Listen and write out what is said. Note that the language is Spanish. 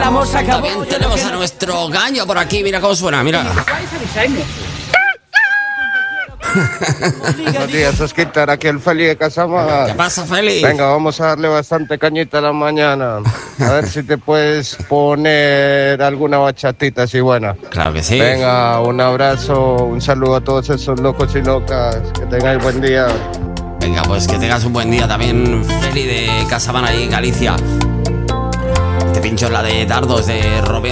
amor se acabó. También tenemos a nuestro gallo por aquí. Mira cómo suena, mira. Buenos días, Osquitar, aquí el Feli de Casamar. ¿Qué pasa, Feli? Venga, vamos a darle bastante cañita a la mañana. A ver si te puedes poner alguna bachatita así buena. Claro que sí. Venga, un abrazo, un saludo a todos esos locos y locas. Que tengáis buen día. Venga, pues que tengas un buen día también, Feli de Casamar ahí en Galicia. Te pincho la de Dardos de Romeo